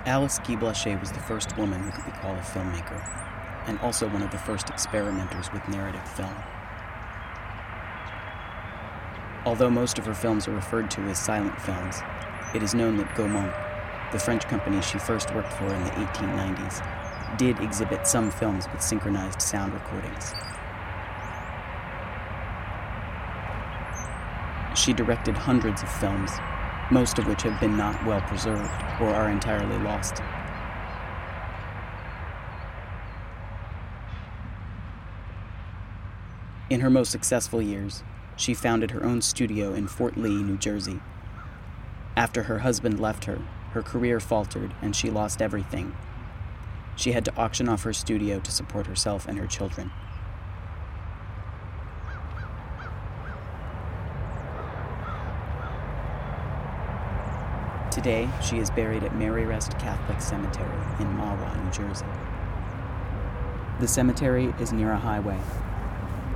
Alice Guy Blaché was the first woman who could be called a filmmaker, and also one of the first experimenters with narrative film. Although most of her films are referred to as silent films, it is known that Gaumont, the French company she first worked for in the 1890s, did exhibit some films with synchronized sound recordings. She directed hundreds of films, most of which have been not well preserved or are entirely lost. In her most successful years, she founded her own studio in Fort Lee, New Jersey. After her husband left her, her career faltered and she lost everything. She had to auction off her studio to support herself and her children. Today, she is buried at Mary Rest Catholic Cemetery in Mahwah, New Jersey. The cemetery is near a highway,